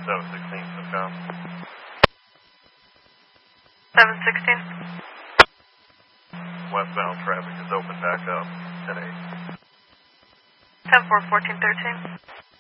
716 SimCom. 716. Westbound traffic is open back up. 10-8. 10-4, 1413.